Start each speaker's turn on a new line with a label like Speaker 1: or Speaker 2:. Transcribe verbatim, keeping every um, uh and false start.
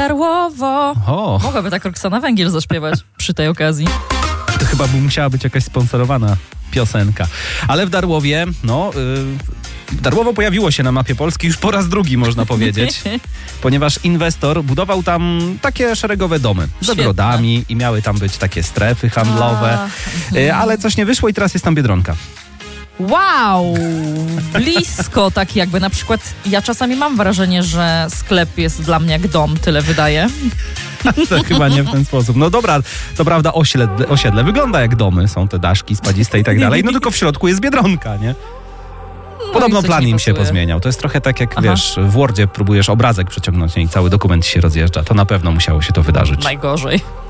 Speaker 1: Darłowo.
Speaker 2: O.
Speaker 1: Mogłaby tak Roxana Węgiel zaśpiewać przy tej okazji.
Speaker 2: To chyba by musiała być jakaś sponsorowana piosenka. Ale w Darłowie, no... Yy, Darłowo pojawiło się na mapie Polski już po raz drugi, można powiedzieć. Ponieważ inwestor budował tam takie szeregowe domy z ogrodami i miały tam być takie strefy handlowe. A, yy, ale coś nie wyszło i teraz jest tam Biedronka.
Speaker 1: Wow! Blisko tak jakby. Na przykład ja czasami mam wrażenie, że sklep jest dla mnie jak dom, tyle wydaje.
Speaker 2: To chyba nie w ten sposób. No dobra, to prawda, osiedle, osiedle wygląda jak domy. Są te daszki spadziste i tak dalej. No tylko w środku jest Biedronka, nie? Podobno
Speaker 1: no
Speaker 2: plan im się pozmieniał. To jest trochę tak jak, Aha. wiesz, w Wordzie próbujesz obrazek przeciągnąć nie? I cały dokument się rozjeżdża. To na pewno musiało się to wydarzyć.
Speaker 1: Najgorzej.